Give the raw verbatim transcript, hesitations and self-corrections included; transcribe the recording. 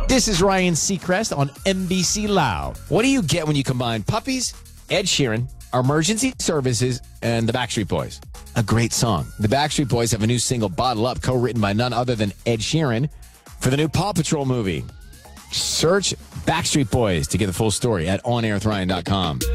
This is Ryan Seacrest on N B C Loud. What do you get when you combine puppies, Ed Sheeran, emergency services, and the Backstreet Boys? A great song. The Backstreet Boys have a new single, Bottle Up, co-written by none other than Ed Sheeran for the new Paw Patrol movie. Search Backstreet Boys to get the full story at on air with ryan dot com.